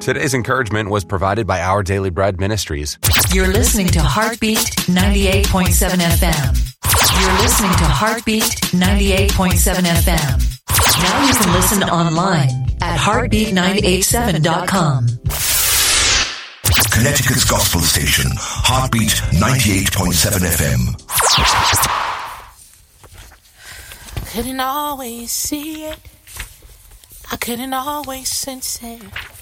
Today's encouragement was provided by Our Daily Bread Ministries. You're listening to Heartbeat 98.7 FM. You're listening to Heartbeat 98.7 FM. Now you can listen online at heartbeat987.com. Connecticut's gospel station, Heartbeat 98.7 FM. Couldn't always see it. I couldn't always sense it.